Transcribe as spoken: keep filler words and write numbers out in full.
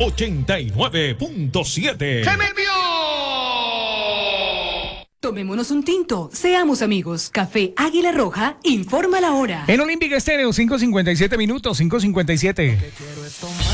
ochenta y nueve punto siete. ¡Se me envió! Tomémonos un tinto, seamos amigos. Café Águila Roja, informa la hora. En Olímpica Estéreo, cinco cincuenta y siete minutos, cinco cincuenta y siete.